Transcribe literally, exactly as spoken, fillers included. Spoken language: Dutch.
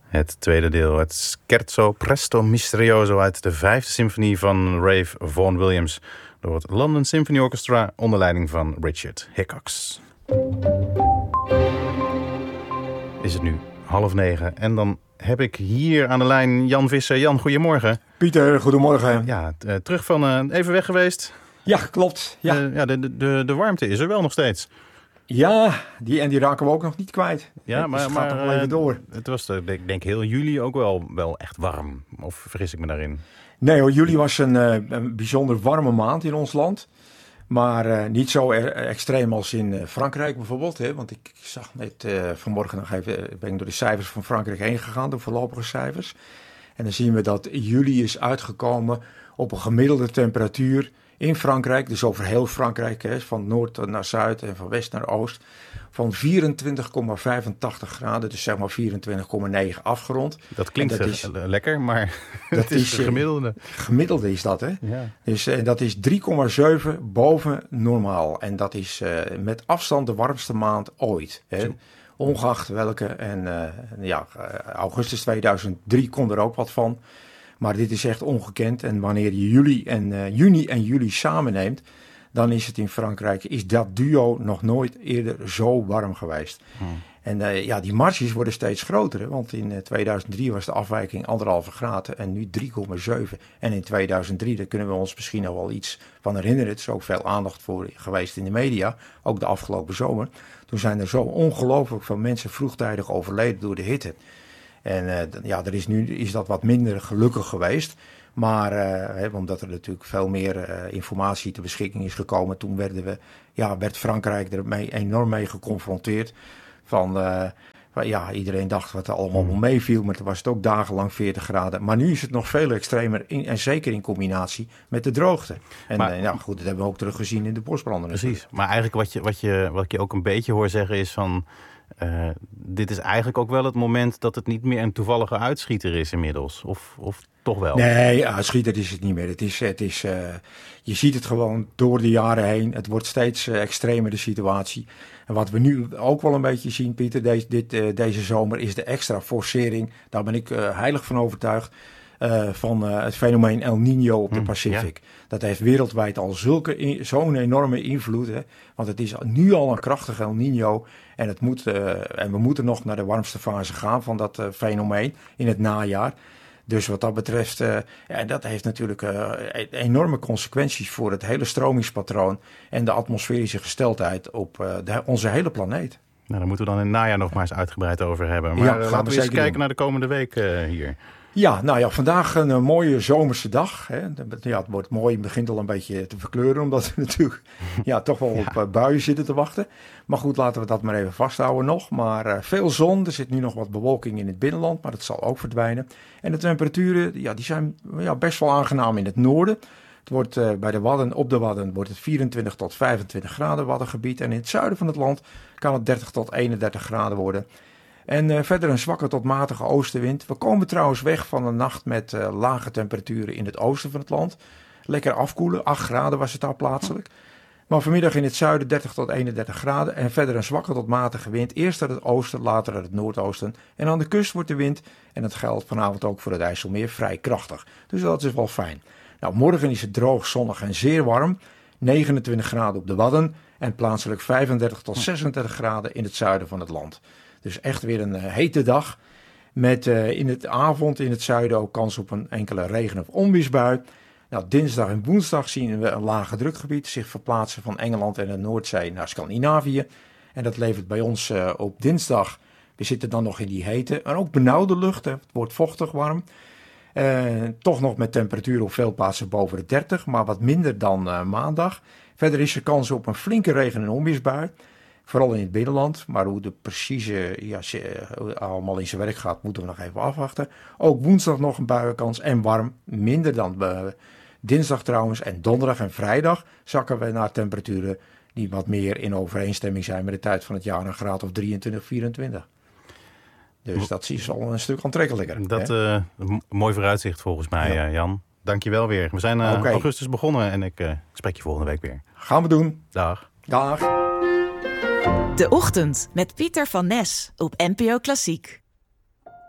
Het tweede deel, het Scherzo Presto Misterioso uit de vijfde symfonie van Ralph Vaughan Williams door het London Symphony Orchestra onder leiding van Richard Hickox. Is het nu half negen en dan heb ik hier aan de lijn Jan Visser. Jan, goedemorgen. Pieter, goedemorgen. Ja, t- uh, terug van uh, even weg geweest. Ja, klopt. Ja, Uh, ja de, de, de warmte is er wel nog steeds. ja die, en die raken we ook nog niet kwijt. Ja, maar, dus het gaat maar nog wel even door. Het was, uh, ik denk heel juli ook wel, wel echt warm. Of vergis ik me daarin? Nee hoor, juli was een, uh, een bijzonder warme maand in ons land. Maar uh, niet zo er, extreem als in uh, Frankrijk bijvoorbeeld. Hè? Want ik, ik zag net uh, vanmorgen nog even, ben ik door de cijfers van Frankrijk heen gegaan, de voorlopige cijfers. En dan zien we dat juli is uitgekomen op een gemiddelde temperatuur in Frankrijk. Dus over heel Frankrijk, hè, van noord naar zuid en van west naar oost. Van vierentwintig komma vijfentachtig graden, dus zeg maar vierentwintig komma negen afgerond. Dat klinkt dat is, is, lekker, maar dat het is is de gemiddelde. Gemiddelde is dat, hè? Ja. Dus uh, dat is drie komma zeven boven normaal. En dat is uh, met afstand de warmste maand ooit. Hè? Ongeacht welke. En uh, ja, augustus tweeduizend drie kon er ook wat van. Maar dit is echt ongekend. En wanneer je juli en, uh, juni en juli samenneemt, dan is het in Frankrijk, is dat duo nog nooit eerder zo warm geweest. Hmm. En uh, ja, die marges worden steeds groter. Hè? Want in uh, tweeduizend drie was de afwijking anderhalve graden en nu drie komma zeven. En in tweeduizend drie, daar kunnen we ons misschien nog wel iets van herinneren. Er is ook veel aandacht voor geweest in de media, ook de afgelopen zomer. Toen zijn er zo ongelooflijk veel mensen vroegtijdig overleden door de hitte. En uh, ja, er is nu is dat wat minder gelukkig geweest. Maar uh, hè, omdat er natuurlijk veel meer uh, informatie ter beschikking is gekomen, toen werden we, ja, werd Frankrijk er mee, enorm mee geconfronteerd. Van, uh, ja, iedereen dacht wat er allemaal wel meeviel, maar toen was het ook dagenlang veertig graden. Maar nu is het nog veel extremer, in, en zeker in combinatie met de droogte. En maar, uh, nou goed, dat hebben we ook teruggezien in de bosbranden. Precies, natuurlijk. maar eigenlijk wat, je, wat, je, wat ik je ook een beetje hoor zeggen is van, Uh, dit is eigenlijk ook wel het moment dat het niet meer een toevallige uitschieter is inmiddels. Of, of toch wel? Nee, uitschieter is het niet meer. Het is, het is, uh, je ziet het gewoon door de jaren heen. Het wordt steeds uh, extremer, de situatie. En wat we nu ook wel een beetje zien, Pieter, deze, dit, uh, deze zomer, is de extra forcering. Daar ben ik uh, heilig van overtuigd. Uh, van uh, het fenomeen El Niño op de hmm, Pacific. Ja. Dat heeft wereldwijd al zulke in, zo'n enorme invloed. Hè? Want het is nu al een krachtig El Niño. En, het moet, uh, en we moeten nog naar de warmste fase gaan van dat uh, fenomeen in het najaar. Dus wat dat betreft, uh, ja, dat heeft natuurlijk uh, enorme consequenties voor het hele stromingspatroon en de atmosferische gesteldheid op uh, de, onze hele planeet. Nou, daar moeten we dan in het najaar nog maar eens uitgebreid over hebben. Maar ja, uh, gaan laten we, we eens kijken doen. naar de komende week uh, hier. Ja, nou ja, vandaag een, een mooie zomerse dag. Hè. Ja, het wordt mooi, het begint al een beetje te verkleuren, omdat we natuurlijk ja, toch wel ja. op uh, buien zitten te wachten. Maar goed, laten we dat maar even vasthouden nog. Maar uh, veel zon, er zit nu nog wat bewolking in het binnenland, maar dat zal ook verdwijnen. En de temperaturen, ja, die zijn ja, best wel aangenaam in het noorden. Het wordt uh, bij de Wadden, op de Wadden, wordt het vierentwintig tot vijfentwintig graden Waddengebied. En in het zuiden van het land kan het dertig tot eenendertig graden worden. En uh, verder een zwakke tot matige oostenwind. We komen trouwens weg van een nacht met uh, lage temperaturen in het oosten van het land. Lekker afkoelen, acht graden was het daar plaatselijk. Maar vanmiddag in het zuiden dertig tot eenendertig graden. En verder een zwakke tot matige wind. Eerst uit het oosten, later uit het noordoosten. En aan de kust wordt de wind, en dat geldt vanavond ook voor het IJsselmeer, vrij krachtig. Dus dat is wel fijn. Nou, morgen is het droog, zonnig en zeer warm. negenentwintig graden op de Wadden. En plaatselijk vijfendertig tot zesendertig graden in het zuiden van het land. Dus echt weer een uh, hete dag. Met uh, in het avond in het zuiden ook kans op een enkele regen- of onweersbui. Nou, dinsdag en woensdag zien we een lage drukgebied zich verplaatsen van Engeland en de Noordzee naar Scandinavië. En dat levert bij ons uh, op dinsdag. We zitten dan nog in die hete en ook benauwde lucht. Hè. Het wordt vochtig warm. Uh, toch nog met temperaturen op veel plaatsen boven de dertig, maar wat minder dan uh, maandag. Verder is er kans op een flinke regen- en onweersbui. Vooral in het binnenland, maar hoe de precieze ja, allemaal in zijn werk gaat, moeten we nog even afwachten. Ook woensdag nog een buienkans en warm, minder dan uh, dinsdag trouwens. En donderdag en vrijdag zakken we naar temperaturen die wat meer in overeenstemming zijn met de tijd van het jaar, een graad of drieëntwintig, vierentwintig. Dus dat is al een stuk aantrekkelijker. Dat uh, een mooi vooruitzicht volgens mij, ja. uh, Jan. Dank je wel weer. We zijn uh, okay. augustus begonnen en ik uh, spreek je volgende week weer. Gaan we doen. Dag. Dag. De Ochtend met Pieter van Nes op N P O Klassiek.